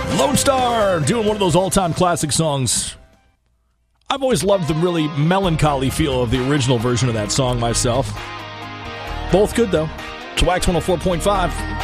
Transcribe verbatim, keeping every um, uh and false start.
Lone Star doing one of those all-time classic songs. I've always loved the really melancholy feel of the original version of that song myself. Both good, though. It's Wax one oh four point five.